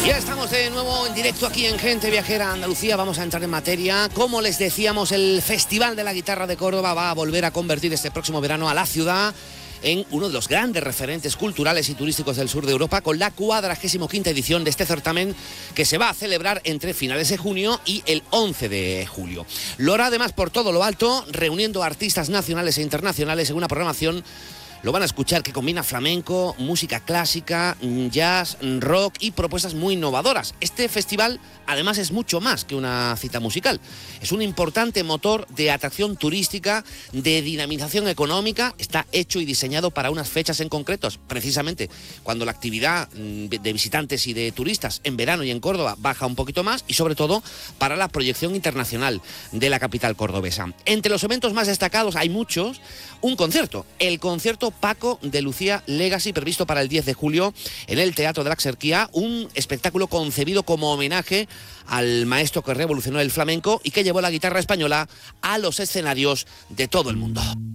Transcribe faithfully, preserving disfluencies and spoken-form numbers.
Ya estamos de nuevo en directo aquí en Gente Viajera Andalucía. Vamos a entrar en materia. Como les decíamos, el Festival de la Guitarra de Córdoba va a volver a convertir este próximo verano a la ciudad en uno de los grandes referentes culturales y turísticos del sur de Europa, con la cuadragésimo quinta edición de este certamen, que se va a celebrar entre finales de junio y el once de julio. Lo hará además por todo lo alto, reuniendo artistas nacionales e internacionales en una programación. Lo van a escuchar, que combina flamenco, música clásica, jazz, rock y propuestas muy innovadoras. Este festival, además, es mucho más que una cita musical. Es un importante motor de atracción turística, de dinamización económica. Está hecho y diseñado para unas fechas en concretos, precisamente cuando la actividad de visitantes y de turistas en verano y en Córdoba baja un poquito más, y sobre todo para la proyección internacional de la capital cordobesa. Entre los eventos más destacados hay muchos. Un concierto, el concierto Paco de Lucía Legacy, previsto para el diez de julio en el Teatro de la Axarquía, un espectáculo concebido como homenaje al maestro que revolucionó el flamenco y que llevó la guitarra española a los escenarios de todo el mundo.